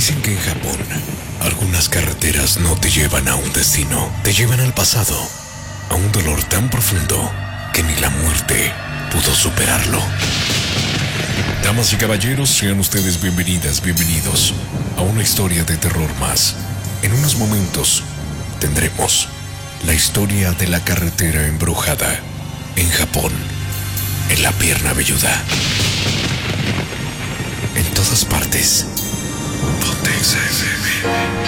Dicen que en Japón, algunas carreteras no te llevan a un destino, te llevan al pasado, a un dolor tan profundo que ni la muerte pudo superarlo. Damas y caballeros, sean ustedes bienvenidas, bienvenidos a una historia de terror más. En unos momentos tendremos la historia de la carretera embrujada en Japón, en la pierna velluda. En todas partes. Ponte XFM.